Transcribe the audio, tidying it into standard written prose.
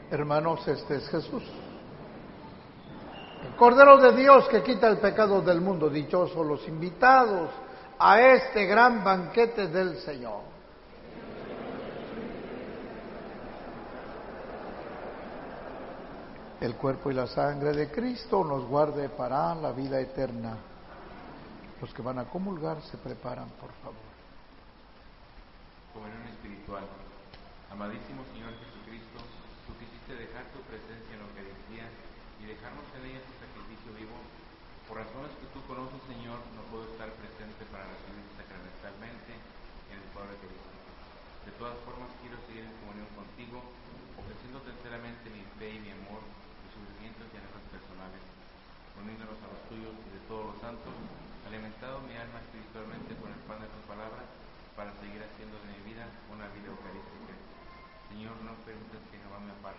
Hermanos, este es Jesús, el Cordero de Dios que quita el pecado del mundo. Dichosos los invitados a este gran banquete del Señor. El cuerpo y la sangre de Cristo nos guarde para la vida eterna. Los que van a comulgar se preparan, por favor. Comunión espiritual. Amadísimo Señor Jesucristo, tú quisiste dejar tu presencia en la Eucaristía y dejarnos en ella tu sacrificio vivo. Por razones que tú conoces, Señor, no puedo estar presente para recibir sacramentalmente en el pueblo eucarístico. De todas formas, quiero seguir en comunión contigo, ofreciéndote enteramente mi fe y mi amor, mis sufrimientos y anhelos personales, uniéndonos a los tuyos y de todos los santos, alimentado mi alma espiritualmente con el pan de tu palabra, para seguir haciendo de mi vida una vida eucarística. Señor, no permitas que jamás me aparte